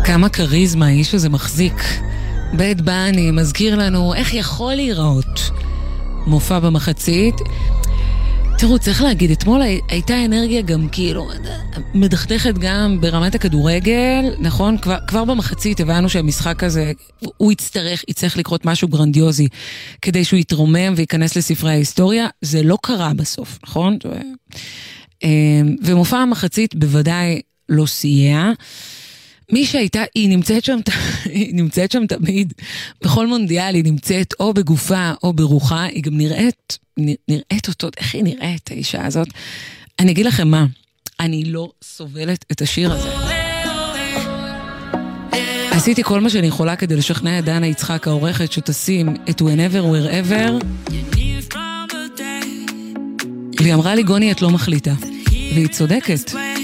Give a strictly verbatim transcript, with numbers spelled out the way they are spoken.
כמה קריזמה האיש הזה מחזיק. בית בני מזכיר לנו איך יכול להיראות מופע במחצית. תראו, צריך להגיד, אתמול הייתה אנרגיה גם כאילו מדכדכת גם ברמת הכדורגל, נכון? כבר, כבר במחצית הבנו שהמשחק הזה, הוא יצטרך, יצטרך לקרות משהו גרנדיוזי כדי שהוא יתרומם וייכנס לספרי ההיסטוריה. זה לא קרה בסוף, נכון? ומופע המחצית בוודאי לא סייע. מי שהייתה, היא נמצאת שם, היא נמצאת שם תמיד, בכל מונדיאל היא נמצאת או בגופה או ברוחה, היא גם נראית, נראית אותו, איך היא נראית האישה הזאת? אני אגיד לכם מה, אני לא סובלת את השיר הזה. עשיתי כל מה שאני יכולה כדי לשכנע את דנה יצחק העורכת שתשים את whenever wherever, והיא אמרה לי, גוני, את לא מחליטה, והיא צודקת.